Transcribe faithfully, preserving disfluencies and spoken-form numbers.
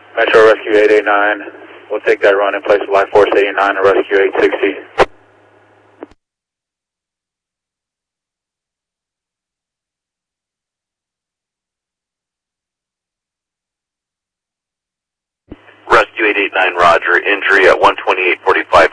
Metro Rescue eight eighty-nine. We'll take that run in place of Life Force eighty-nine and Rescue eight sixty. Rescue eight eighty-nine, roger. Injury at one twenty-eight forty-five